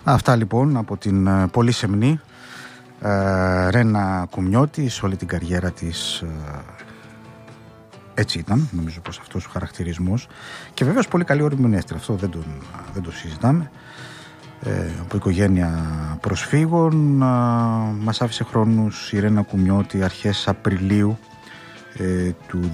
Αυτά λοιπόν από την πολύ σεμνή Ρένα Κουμιώτη. Σε όλη την καριέρα της έτσι ήταν, νομίζω πως αυτός ο χαρακτηρισμός, και βεβαίως πολύ καλή ορμηνέστρια, αυτό δεν το συζητάμε. Από οικογένεια προσφύγων, μας άφησε χρόνους η Ρένα Κουμιώτη αρχές Απριλίου του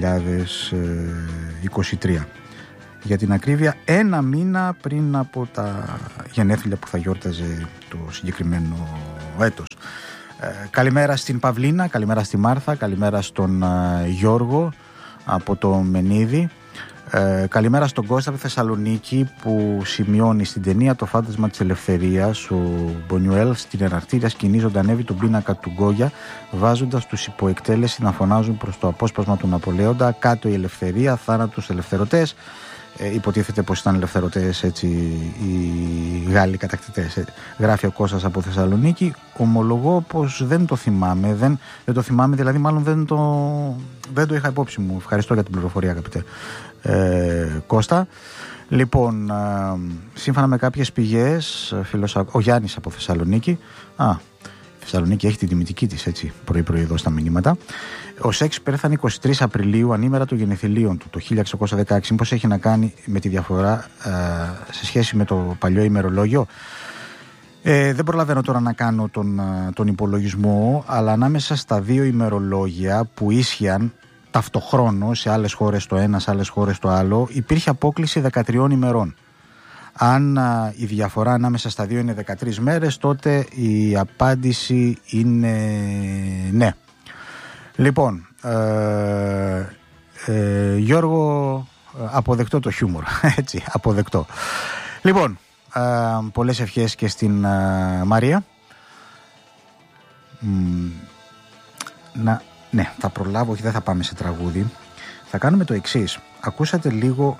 2023. Για την ακρίβεια, ένα μήνα πριν από τα γενέθλια που θα γιόρταζε το συγκεκριμένο έτος. Καλημέρα στην Παυλίνα, καλημέρα στη Μάρθα, καλημέρα στον Γιώργο από το Μενίδη. Καλημέρα στον Κώστα από Θεσσαλονίκη, που σημειώνει στην ταινία Το Φάντασμα της Ελευθερίας ο Μπονιουέλ στην εναρκτήρια σκηνή ζωντανεύει τον πίνακα του Γκόγια, βάζοντας τους υποεκτέλεση να φωνάζουν προς το απόσπασμα του Ναπολέοντα «Κάτω η ελευθερία, θάνατος ελευθερωτές». Υποτίθεται πως ήταν ελευθερωτές έτσι οι Γάλλοι κατακτητές. Γράφει ο Κώστας από Θεσσαλονίκη. Ομολογώ πως δεν το θυμάμαι. Δεν το θυμάμαι, δηλαδή μάλλον δεν το είχα υπόψη μου. Ευχαριστώ για την πληροφορία, αγαπητέ Κώστα. Λοιπόν, σύμφωνα με κάποιες πηγές, ο Γιάννης από Θεσσαλονίκη. Η Θεσσαλονίκη έχει την τιμητική της έτσι πρωί-πρωί εδώ στα μηνύματα. Ο Σέξπιρ πέθανε 23 Απριλίου, ανήμερα των γενεθλίων του, το 1616. Μήπως έχει να κάνει με τη διαφορά σε σχέση με το παλιό ημερολόγιο? Δεν προλαβαίνω τώρα να κάνω τον υπολογισμό, αλλά ανάμεσα στα δύο ημερολόγια που ίσχυαν ταυτοχρόνως, σε άλλες χώρες το ένα, σε άλλες χώρες το άλλο, υπήρχε απόκλιση 13 ημερών. Αν η διαφορά ανάμεσα στα δύο είναι 13 μέρες, τότε η απάντηση είναι ναι. Λοιπόν, Γιώργο, αποδεκτό το χιούμορ, έτσι, αποδεκτό. Λοιπόν, πολλές ευχές και στην Μαρία. Ναι, θα προλάβω, όχι, δεν θα πάμε σε τραγούδι. Θα κάνουμε το εξής. Ακούσατε λίγο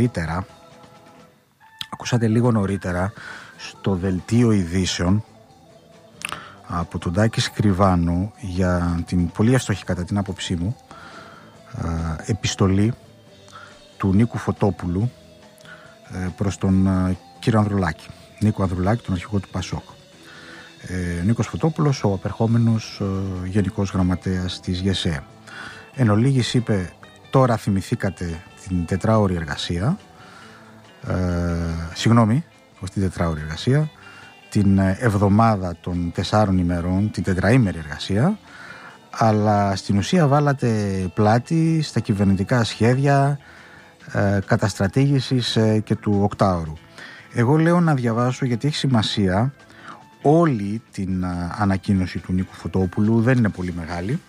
νωρίτερα στο δελτίο ειδήσεων από τον Τάκη Σκριβάνο για την πολύ εύστοχη κατά την άποψή μου επιστολή του Νίκου Φωτόπουλου προς τον κύριο Ανδρουλάκη, Νίκο Ανδρουλάκη, τον αρχηγό του Πασόκ. Νίκος Φωτόπουλος, ο απερχόμενος γενικός γραμματέας της ΓΕΣΕ. Εν ολίγης είπε, τώρα θυμηθήκατε την τετράωρη εργασία, όχι την τετράωρη εργασία, την εβδομάδα των 4 ημερών, την τετραήμερη εργασία, αλλά στην ουσία βάλατε πλάτη στα κυβερνητικά σχέδια καταστρατήγησης και του οκτάωρου. Εγώ λέω να διαβάσω, γιατί έχει σημασία, όλη την ανακοίνωση του Νίκου Φωτόπουλου, δεν είναι πολύ μεγάλη,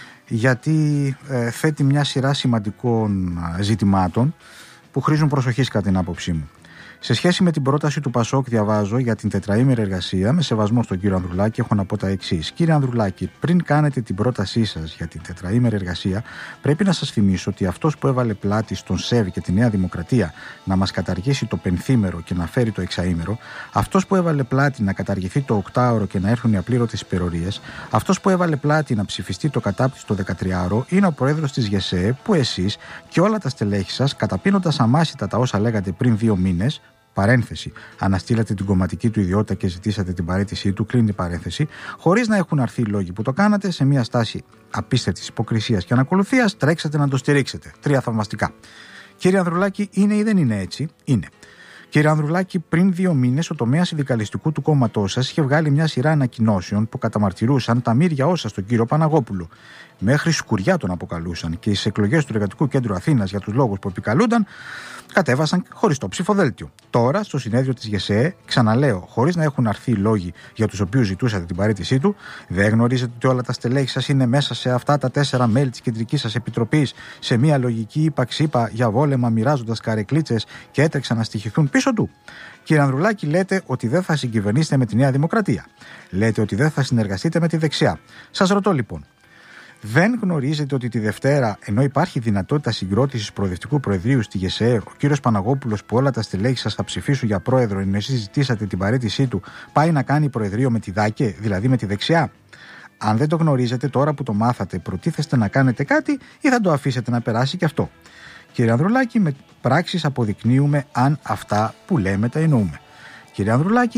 γιατί θέτει μια σειρά σημαντικών ζητημάτων που χρήζουν προσοχής κατά την άποψή μου. Σε σχέση με την πρόταση του Πασόκ, διαβάζω για την τετραήμερη εργασία, με σεβασμό στον κύριο Ανδρουλάκη, έχω να πω τα εξής. Κύριε Ανδρουλάκη, πριν κάνετε την πρότασή σας για την τετραήμερη εργασία, πρέπει να σας θυμίσω ότι αυτός που έβαλε πλάτη στον ΣΕΒ και τη Νέα Δημοκρατία να μας καταργήσει το πενθήμερο και να φέρει το εξαήμερο, αυτός που έβαλε πλάτη να καταργηθεί το οκτάωρο και να έρθουν οι απλήρωτες υπερορίες, αυτός που έβαλε πλάτη να ψηφιστεί το κατάπτυστο 13ωρο, είναι ο πρόεδρος της ΓΕΣΕ, που εσείς και όλα τα στελέχη σας, καταπίνοντας αμάσιτα τα όσα λέγατε πριν 2 μήνες, παρένθεση, αναστήλατε την κομματική του ιδιότητα και ζητήσατε την παραίτησή του, κλείνει παρένθεση, χωρίς να έχουν αρθεί οι λόγοι που το κάνατε, σε μια στάση απίστευτης υποκρισίας και ανακολουθίας, τρέξατε να το στηρίξετε. 3 θαυμαστικά. Κύριε Ανδρουλάκη, είναι ή δεν είναι έτσι? Είναι. Κύριε Ανδρουλάκη, πριν 2 μήνες ο τομέας συνδικαλιστικού του κόμματός σας είχε βγάλει μια σειρά ανακοινώσεων που καταμαρτυρούσαν τα μύρια όσα στον κύριο Παναγόπουλο. Μέχρι σκουριά τον αποκαλούσαν, και στις εκλογές του Εργατικού Κέντρου Αθήνας, για τους λόγους που επικαλούνταν, κατέβασαν χωριστό ψηφοδέλτιο. Τώρα, στο συνέδριο της ΓΕΣΕ, ξαναλέω, χωρίς να έχουν αρθεί οι λόγοι για τους οποίους ζητούσατε την παραίτησή του, δεν γνωρίζετε ότι όλα τα στελέχη σας είναι μέσα σε αυτά τα 4 μέλη της κεντρικής σας επιτροπής, σε μια λογική ύπαξ-ύπα για βόλεμα, μοιράζοντας καρεκλίτσες, και έτρεξαν να στοιχηθούν πίσω του? Κύριε Ανδρουλάκη, λέτε ότι δεν θα συγκυβερνήσετε με τη Νέα Δημοκρατία. Λέτε ότι δεν θα συνεργαστείτε με τη δεξιά. Σας ρωτώ λοιπόν, δεν γνωρίζετε ότι τη Δευτέρα, ενώ υπάρχει δυνατότητα συγκρότησης προοδευτικού προεδρείου στη ΓΕΣΕ, ο κύριος Παναγόπουλος, που όλα τα στελέχη σας θα ψηφίσουν για πρόεδρο, ενώ εσείς ζητήσατε την παραίτησή του, πάει να κάνει προεδρείο με τη ΔΑΚΕ, δηλαδή με τη δεξιά? Αν δεν το γνωρίζετε, τώρα που το μάθατε, προτίθεστε να κάνετε κάτι ή θα το αφήσετε να περάσει και αυτό? Κύριε Ανδρουλάκη, με πράξεις αποδεικνύουμε αν αυτά που λέμε τα εννοούμε. Κύριε Ανδρουλάκη,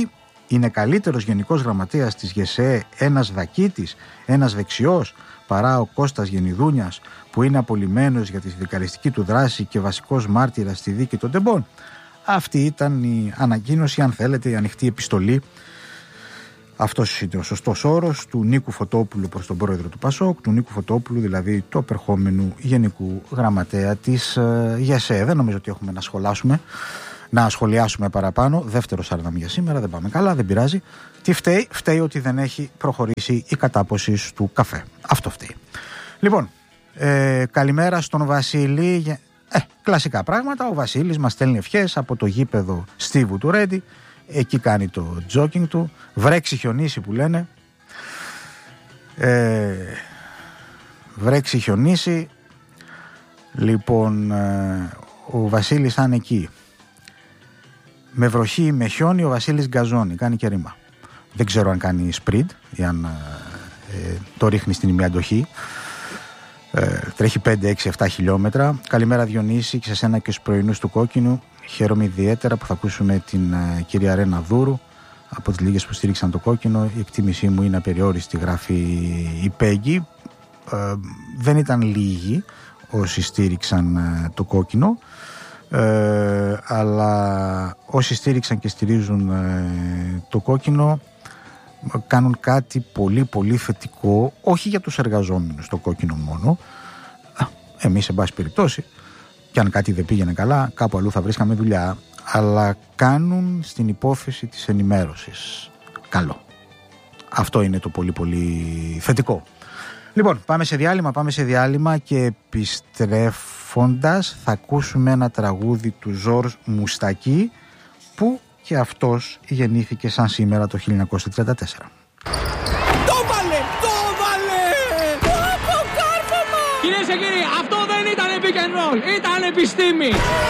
Είναι καλύτερος γενικός γραμματέας της ΓΕΣΕ ένας δακίτης, ένας δεξιός, παρά ο Κώστας Γενιδούνιας, που είναι απολυμμένος για τη συνδικαλιστική του δράση και βασικός μάρτυρας στη δίκη των τεμπών? Αυτή ήταν η ανακοίνωση, αν θέλετε, η ανοιχτή επιστολή. Αυτός είναι ο σωστός όρος του Νίκου Φωτόπουλου προς τον πρόεδρο του ΠΑΣΟΚ, του Νίκου Φωτόπουλου, δηλαδή του απερχόμενου γενικού γραμματέα της ΓΕΣΕ. Δεν νομίζω ότι έχουμε να σχολιάσουμε παραπάνω. Δεύτερο σαρδάμ για σήμερα, δεν πάμε καλά, δεν πειράζει. Τι φταίει? Φταίει ότι δεν έχει προχωρήσει η κατάποση του καφέ. Αυτό φταίει. Λοιπόν, καλημέρα στον Βασίλη. Κλασικά πράγματα. Ο Βασίλης μας στέλνει ευχές από το γήπεδο Στίβου του Ρέντι. Εκεί κάνει το τζόκινγκ του. Βρέξει χιονίσει που λένε. Βρέξει χιονίσει. Λοιπόν, ο Βασίλης θα είναι εκεί. Με βροχή ή με χιόνι, ο Βασίλης γκαζώνει. Κάνει και ρήμα. Δεν ξέρω αν κάνει σπριντ ή αν το ρίχνει στην ημιαντοχή. Τρέχει 5, 6, 7 χιλιόμετρα. Καλημέρα Διονύση και σε σένα και στους πρωινούς του Κόκκινου. Χαίρομαι ιδιαίτερα που θα ακούσουμε την κυρία Ρένα Δούρου από τις λίγες που στήριξαν το Κόκκινο. Η εκτίμησή μου είναι απεριόριστη, γράφει η Πέγγι. Δεν ήταν λίγοι όσοι στήριξαν το Κόκκινο, αλλά όσοι στήριξαν και στηρίζουν το Κόκκινο κάνουν κάτι πολύ πολύ θετικό, όχι για τους εργαζόμενους το Κόκκινο μόνο. Εμείς σε πάση περιπτώσει, και αν κάτι δεν πήγαινε καλά, κάπου αλλού θα βρίσκαμε δουλειά, αλλά κάνουν στην υπόθεση της ενημέρωσης καλό. Αυτό είναι το πολύ πολύ θετικό. Λοιπόν, πάμε σε διάλειμμα και επιστρέφοντας θα ακούσουμε ένα τραγούδι του Ζορζ Μουστακή, που και αυτός γεννήθηκε σαν σήμερα το 1934. Το βάλε! Κυρίες και κύριοι, αυτό δεν ήταν pick and roll, ήταν επιστήμη.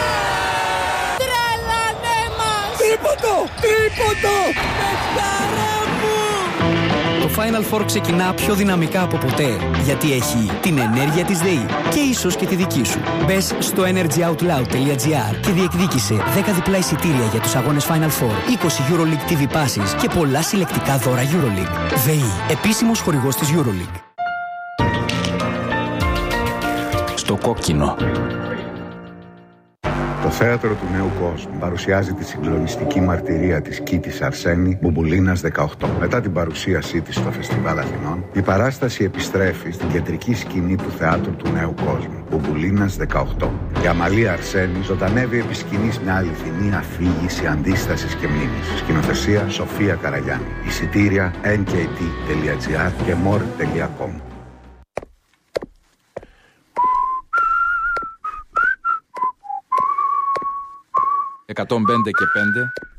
Τρελανέ μας! Τρίποντο! Παιχτάρα μου! Το Final Four ξεκινά πιο δυναμικά από ποτέ, γιατί έχει την ενέργεια της ΔΕΗ και ίσως και τη δική σου. Μπες στο energyoutloud.gr και διεκδίκησε 10 διπλά εισιτήρια για τους αγώνες Final Four, 20 EuroLeague TV passes και πολλά συλλεκτικά δώρα EuroLeague. ΔΕΗ, επίσημος χορηγός της EuroLeague. Στο Κόκκινο. Το θέατρο του νέου κόσμου παρουσιάζει τη συγκλονιστική μαρτυρία της Κίτης Αρσένη, Μπουμπουλίνας 18. Μετά την παρουσίασή της στο Φεστιβάλ Αθηνών, η παράσταση επιστρέφει στην κεντρική σκηνή του θεάτρου του νέου κόσμου, Μπουμπουλίνας 18. Η Αμαλία Αρσένη ζωντανεύει επί σκηνής μια αληθινή αφήγηση αντίστασης και μνήμης. Σκηνοθεσία Σοφία Καραγιάννη. Εισιτήρια nkt.gr και more.com. 105 και 5